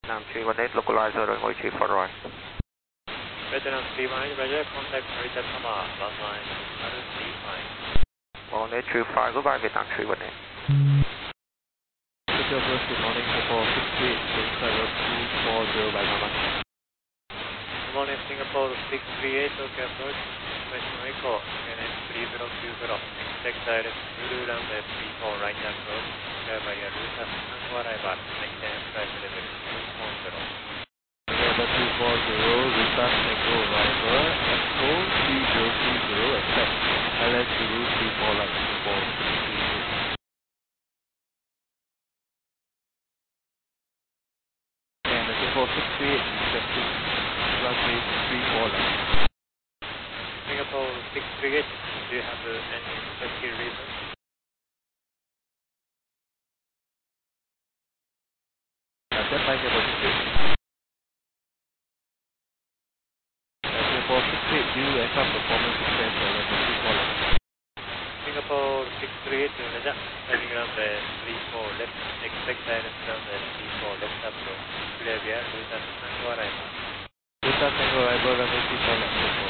Vietnam 318, localizer runway 34 right. Vietnam 318, Roger, contact Narita Tama, landline RC5. 1835, goodbye Vietnam 318. Good morning, Singapore 68, Singapore 240 by Mama. Good morning, Singapore 638, Tokyo approach, International Echo, NS 3020, expect direct Zulu runway 34 right approach, clear by your route at Tango arrival, maintain flight level 240. Number 240, Ruta Tango arrival, Echo 3020, expect LS Zulu 34 like Singapore 638. And the Singapore 638 requesting runway 34 left. Singapore 638, do you have any specific reason? Just like Singapore 638. Singapore 638, do aircraft performance request runway 34 left. Singapore 638, Roger, turning runway 34 left, expect direct runway 34 left approach, clear via route at Tango arrival. Ruta Tango arrival runway 34 left.